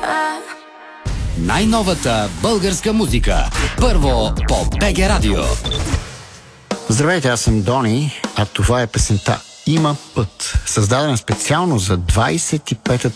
Най-новата българска музика. Първо по БГ Радио. Здравейте, аз съм Дони, а това е песента "Има път", създадена специално за 25-та